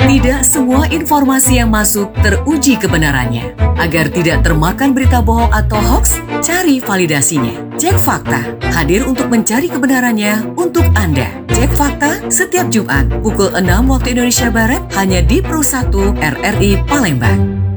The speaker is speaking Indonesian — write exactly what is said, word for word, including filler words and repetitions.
Tidak semua informasi yang masuk teruji kebenarannya. Agar tidak termakan berita bohong atau hoaks, cari validasinya. Cek Fakta, hadir untuk mencari kebenarannya untuk Anda. Cek Fakta setiap Jumat pukul enam waktu Indonesia Barat hanya di Pro satu R R I Palembang.